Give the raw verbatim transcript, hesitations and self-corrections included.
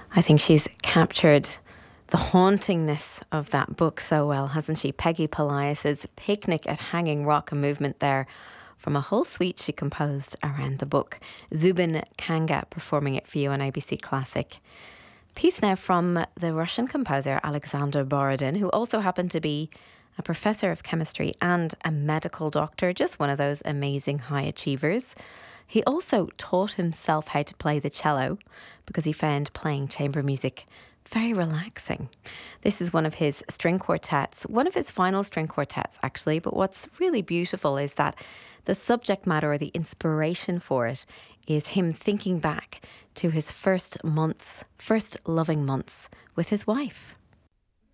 I think she's captured the hauntingness of that book so well, hasn't she? Peggy Polias's Picnic at Hanging Rock, a movement there from a whole suite she composed around the book. Zubin Kanga performing it for you on A B C Classic. Piece now from the Russian composer Alexander Borodin, who also happened to be a professor of chemistry and a medical doctor, just one of those amazing high achievers. He also taught himself how to play the cello because he found playing chamber music very relaxing. This is one of his string quartets, one of his final string quartets actually, but what's really beautiful is that the subject matter or the inspiration for it is him thinking back to his first months, first loving months with his wife.